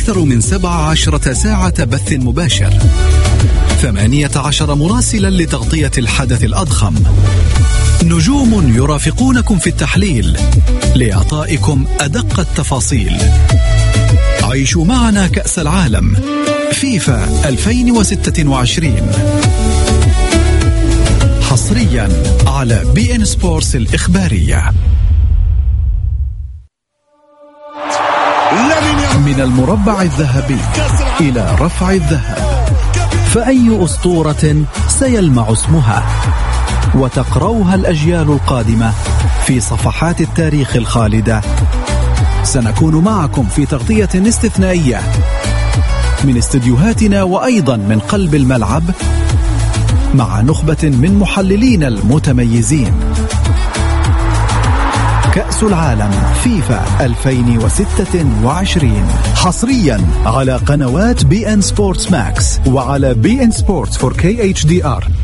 أكثر من 17 ساعة بث مباشر، 18 مراسلا لتغطية الحدث الأضخم، نجوم يرافقونكم في التحليل لإعطائكم أدق التفاصيل. عيشوا معنا كأس العالم فيفا 2026 حصريا على BN سبورتس الإخبارية. من المربع الذهبي إلى رفع الذهب، فأي أسطورة سيلمع اسمها وتقرأها الأجيال القادمة في صفحات التاريخ الخالدة. سنكون معكم في تغطية استثنائية من استديوهاتنا وأيضا من قلب الملعب مع نخبة من محللين المتميزين. كأس العالم فيفا 2026 حصريا على قنوات BN سبورتس ماكس وعلى BN سبورتس 4K HDR.